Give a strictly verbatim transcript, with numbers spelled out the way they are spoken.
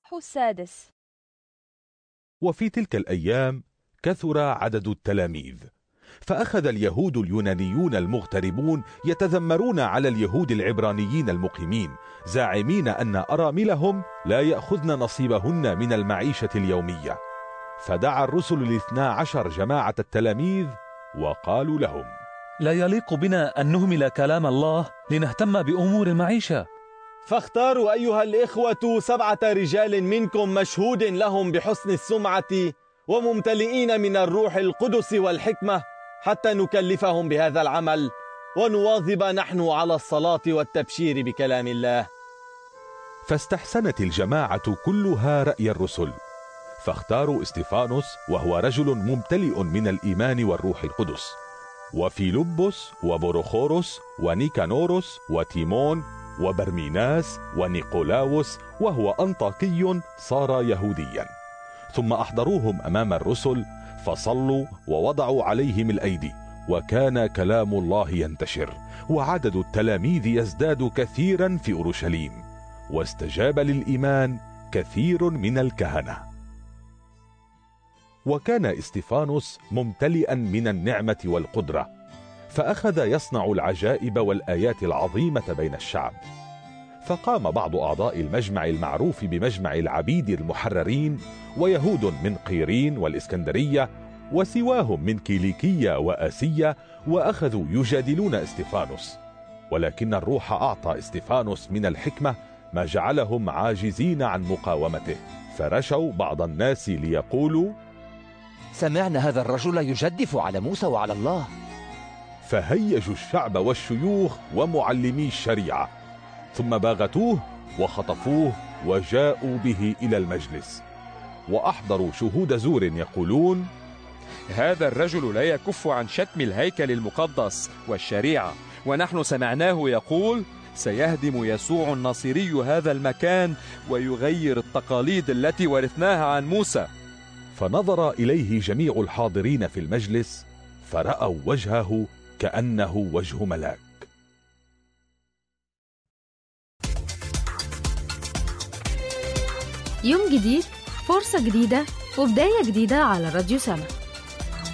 الإصحاح السادس. وفي تلك الأيام كثر عدد التلاميذ، فأخذ اليهود اليونانيون المغتربون يتذمرون على اليهود العبرانيين المقيمين، زاعمين أن أراملهم لا يأخذن نصيبهن من المعيشة اليومية. فدعا الرسل الاثنى عشر جماعة التلاميذ وقالوا لهم: لا يليق بنا أن نهمل كلام الله لنهتم بأمور المعيشة، فاختاروا أيها الإخوة سبعة رجال منكم مشهود لهم بحسن السمعة وممتلئين من الروح القدس والحكمة، حتى نكلفهم بهذا العمل ونواظب نحن على الصلاة والتبشير بكلام الله. فاستحسنت الجماعة كلها رأي الرسل، فاختاروا استفانوس وهو رجل ممتلئ من الإيمان والروح القدس، وفيلبس وبروخوروس ونيكانوروس وتيمون وبرميناس ونيقولاوس وهو أنطاكي صار يهوديا. ثم أحضروهم أمام الرسل فصلوا ووضعوا عليهم الأيدي، وكان كلام الله ينتشر، وعدد التلاميذ يزداد كثيرا في أورشليم، واستجاب للإيمان كثير من الكهنة. وكان استفانوس ممتلئا من النعمة والقدرة، فأخذ يصنع العجائب والآيات العظيمة بين الشعب. فقام بعض أعضاء المجمع المعروف بمجمع العبيد المحررين، ويهود من قيرين والإسكندرية وسواهم من كيليكية وآسية، وأخذوا يجادلون استفانوس. ولكن الروح أعطى استفانوس من الحكمة ما جعلهم عاجزين عن مقاومته، فرشوا بعض الناس ليقولوا: سمعنا هذا الرجل يجدف على موسى وعلى الله. فهيجوا الشعب والشيوخ ومعلمي الشريعة، ثم باغتوه وخطفوه وجاءوا به إلى المجلس، وأحضروا شهود زور يقولون: هذا الرجل لا يكف عن شتم الهيكل المقدس والشريعة، ونحن سمعناه يقول: سيهدم يسوع الناصري هذا المكان ويغير التقاليد التي ورثناها عن موسى. فنظر إليه جميع الحاضرين في المجلس، فرأوا وجهه كأنه وجه ملاك. يوم جديد، فرصة جديدة، وبداية جديدة على راديو سما.